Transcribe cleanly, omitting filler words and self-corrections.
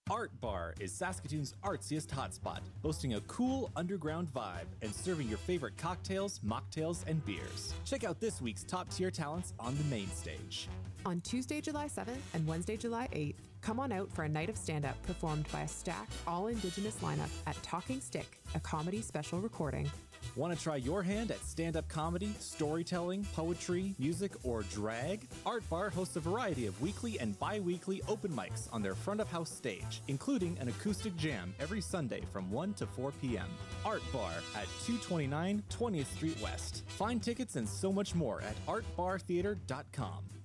Art Bar is Saskatoon's artsiest hotspot, hosting a cool underground vibe and serving your favorite cocktails, mocktails, and beers. Check out this week's top-tier talents on the main stage. On Tuesday, July 7th and Wednesday, July 8th, come on out for a night of stand-up performed by a stacked all-Indigenous lineup at Talking Stick, a comedy special recording. Want to try your hand at stand-up comedy, storytelling, poetry, music, or drag? Art Bar hosts a variety of weekly and bi-weekly open mics on their front-of-house stage, including an acoustic jam every Sunday from 1 to 4 p.m. Art Bar at 229 20th Street West. Find tickets and so much more at artbartheater.com.